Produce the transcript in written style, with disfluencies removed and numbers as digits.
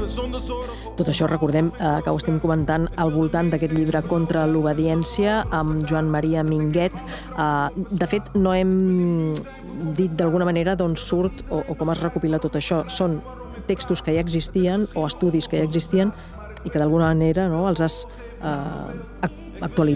Tot això recordem que ho estem comentant al voltant d'aquest llibre Contra l'obediència amb Joan Maria Minguet. De fet, no hem dit d'alguna manera d'on surt o com es recopila tot això. Són textos que ja existien o estudis que ja existien i que d'alguna manera els has actualitzat